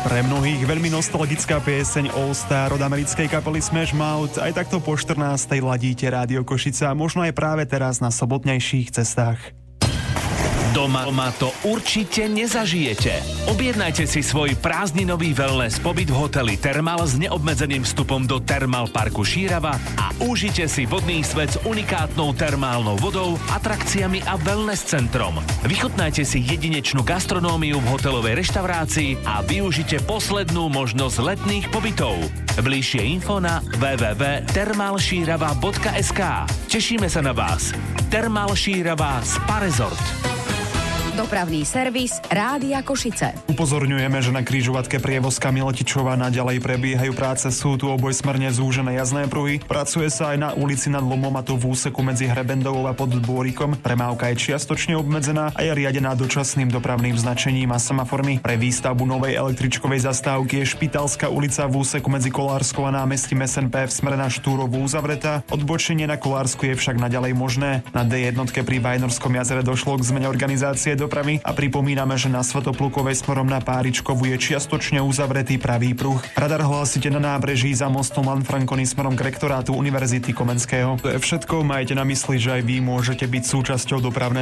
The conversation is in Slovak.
Pre mnohých veľmi nostalgická pieseň All Star od americkej kapely Smash Mouth. Aj takto po 14:00 ladíte Rádio Košice a možno aj práve teraz na sobotnejších cestách. Doma to určite nezažijete. Objednajte si svoj prázdninový wellness pobyt v hoteli Thermal s neobmedzeným vstupom do Thermal parku Šírava a užite si vodný svet s unikátnou termálnou vodou, atrakciami a wellness centrom. Vychutnajte si jedinečnú gastronómiu v hotelovej reštaurácii a využite poslednú možnosť letných pobytov. Bližšie info na www.thermalšírava.sk. Tešíme sa na vás. Thermal Šírava Spa Resort. Dopravný servis Rádia Košice. Upozorňujeme, že na križovatke Prievozka Miletičova naďalej prebiehajú práce, sú tu obojsmerne zúžené jazdné pruhy. Pracuje sa aj na ulici Nad Lomom, a to v úseku medzi Hrebendovou a Pod Dvorikom. Premávka je čiastočne obmedzená a je riadená dočasným dopravným značením a semaformi. Pre výstavbu novej električkovej zastávky je Špitalská ulica v úseku medzi Kolárskou a námestím SNP v smere na Štúrovú uzavretá. Odbočenie na Kolársku je však naďalej možné. Na D1 pri Vajnorskom jazere došlo k zmene organizácie dopravy a pripomíname, že na Svätoplukovej smerom na Páričkovu je čiastočne uzavretý pravý pruh. Radar hlásite na nábreží za mostom Lanfranconi smerom k rektorátu Univerzity Komenského. To je všetko, majte na mysli, že aj vy môžete byť súčasťou dopravného